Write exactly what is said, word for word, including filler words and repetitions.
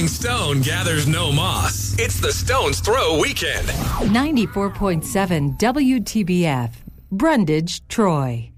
Rolling Stone gathers no moss. It's the Stone's Throw Weekend. ninety-four point seven W T B F, Brundage, Troy.